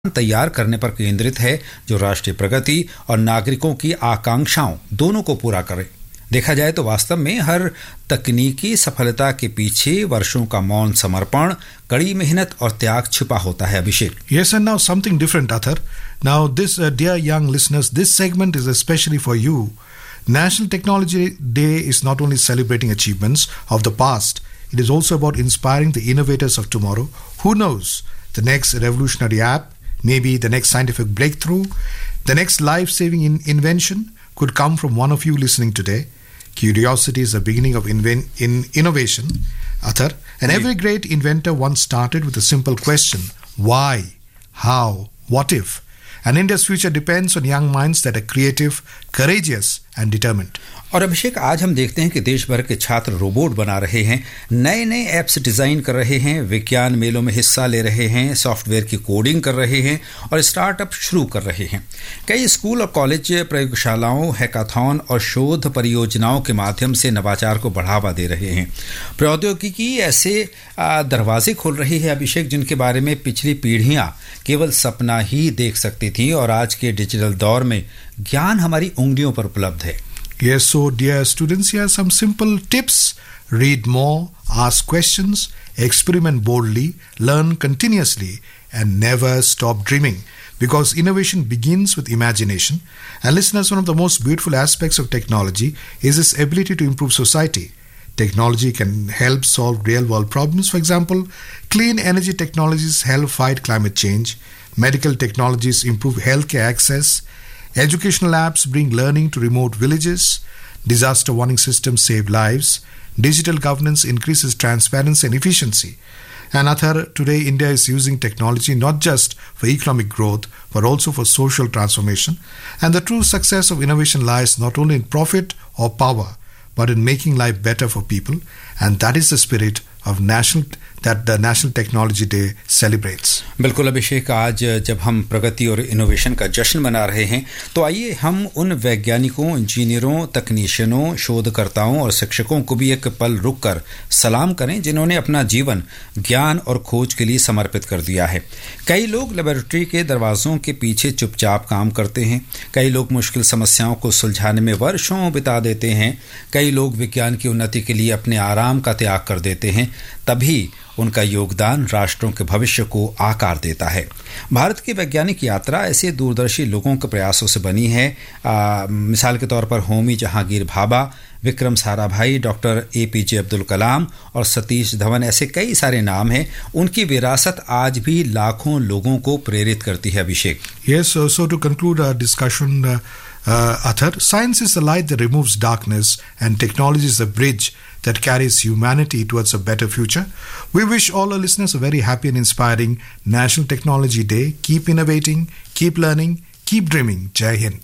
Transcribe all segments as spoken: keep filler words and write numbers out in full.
तैयार करने पर केंद्रित है जो राष्ट्रीय प्रगति और नागरिकों की आकांक्षाओं दोनों को पूरा करे। देखा जाए तो वास्तव में हर तकनीकी सफलता के पीछे वर्षों का मौन समर्पण, कड़ी मेहनत और त्याग छिपा होता है। अभिषेक, Yes, and now something different, Athar. Now, this, uh, dear young listeners, this segment is especially for you. National Technology Day is not only celebrating achievements of the past, it is also about inspiring the innovators of tomorrow. Who knows? The next revolutionary app, maybe the next scientific breakthrough, the next life-saving in- invention could come from one of you listening today. Curiosity is the beginning of inven- in innovation, Athar. And every great inventor once started with a simple question: why, how, what if? And India's future depends on young minds that are creative, courageous and determined. और अभिषेक, आज हम देखते हैं कि देश भर के छात्र रोबोट बना रहे हैं, नए नए ऐप्स डिजाइन कर रहे हैं, विज्ञान मेलों में हिस्सा ले रहे हैं, सॉफ्टवेयर की कोडिंग कर रहे हैं और स्टार्टअप शुरू कर रहे हैं। कई स्कूल और कॉलेज प्रयोगशालाओं, हैकाथॉन और शोध परियोजनाओं के माध्यम से नवाचार को बढ़ावा दे रहे हैं। प्रौद्योगिकी ऐसे दरवाजे खोल रही है अभिषेक, जिनके बारे में पिछली पीढ़ियां केवल सपना ही देख सकती थी और आज के डिजिटल दौर में ज्ञान हमारी उंगलियों पर उपलब्ध है। Yes, so dear students, here are some simple tips. Read more, ask questions, experiment boldly, learn continuously, and never stop dreaming. Because innovation begins with imagination. And listeners, one of the most beautiful aspects of technology is its ability to improve society. Technology can help solve real-world problems. For example, clean energy technologies help fight climate change. Medical technologies improve healthcare access. Educational apps bring learning to remote villages. Disaster warning systems save lives. Digital governance increases transparency and efficiency. And Athar, today India is using technology not just for economic growth, but also for social transformation. And the true success of innovation lies not only in profit or power, but in making life better for people. And that is the spirit of national that the National Technology Day celebrates. बिल्कुल अभिषेक, आज जब हम प्रगति और innovation का जश्न मना रहे हैं तो आइए हम उन वैज्ञानिकों, इंजीनियरों, तकनीशियनों, शोधकर्ताओं और शिक्षकों को भी एक पल रुककर सलाम करें जिन्होंने अपना जीवन ज्ञान और खोज के लिए समर्पित कर दिया है। कई लोग लेबोरेटरी के दरवाजों के पीछे चुपचाप काम करते हैं, कई लोग मुश्किल समस्याओं को सुलझाने में वर्षों बिता देते हैं, कई लोग विज्ञान की उन्नति के लिए अपने आराम का त्याग कर देते हैं। तभी उनका योगदान राष्ट्रों के भविष्य को आकार देता है। भारत की वैज्ञानिक यात्रा ऐसे दूरदर्शी लोगों के प्रयासों से बनी है। आ, मिसाल के तौर पर Homi Jahangir Bhabha, Vikram Sarabhai, doctor A P जे अब्दुल कलाम और सतीश धवन, ऐसे कई सारे नाम हैं। उनकी विरासत आज भी लाखों लोगों को प्रेरित करती है। अभिषेक, Yes, so, so to conclude our discussion, uh, uh, Athar, science is the light that removes darkness and technology is the bridge that carries humanity towards a better future. We wish all our listeners a very happy and inspiring National Technology Day. Keep innovating, keep learning, keep dreaming. Jai Hind.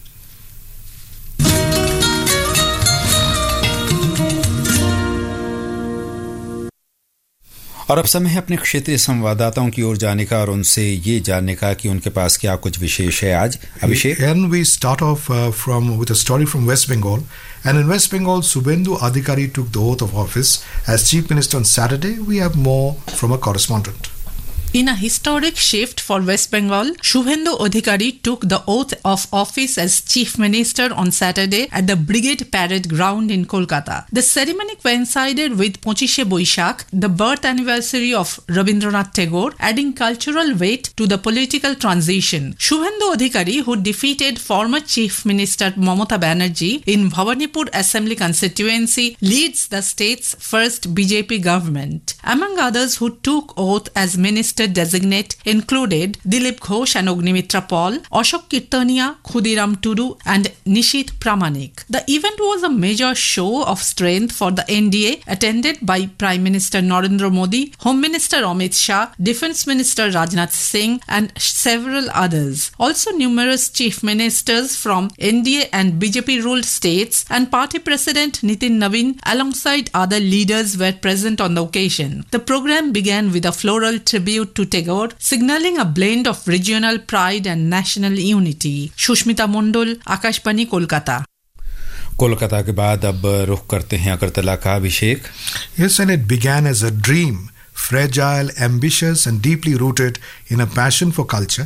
और अब समय है अपने क्षेत्रीय संवाददाताओं की ओर जाने का और उनसे ये जानने का कि उनके पास क्या कुछ विशेष है आज। अभिषेक, And we start off uh, from with a story from West Bengal. And in West Bengal, Subhendu Adhikari took the oath of office as Chief Minister on Saturday. We have more from a correspondent. In a historic shift for West Bengal, Shubhendu Adhikari took the oath of office as Chief Minister on Saturday at the Brigade Parade Ground in Kolkata. The ceremony coincided with Pochishe Boishakh, the birth anniversary of Rabindranath Tagore, adding cultural weight to the political transition. Shubhendu Adhikari, who defeated former Chief Minister Mamata Banerjee in Bhawanipur Assembly constituency, leads the state's first B J P government. Among others who took oath as Minister designate included Dilip Ghosh and Ognimitra Paul, Ashok Kirtania, Khudiram Turu and Nishit Pramanik. The event was a major show of strength for the N D A, attended by Prime Minister Narendra Modi, Home Minister Amit Shah, Defence Minister Rajnath Singh and several others. Also numerous chief ministers from N D A and B J P-ruled states and party president Nitin Navin alongside other leaders were present on the occasion. The program began with a floral tribute to Tagore, signaling a blend of regional pride and national unity. Shushmita Mondol, Akashbani, Kolkata. Kolkata के बाद अब रुख करते हैं अगरतला का। अभिषेक, Yes, and it began as a dream, fragile, ambitious and deeply rooted in a passion for culture.